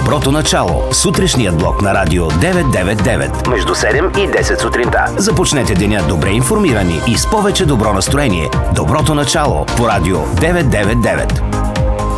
Доброто начало. Сутрешният блок на Радио 999. Между 7 и 10 сутринта. Започнете деня добре информирани и с повече добро настроение. Доброто начало по Радио 999.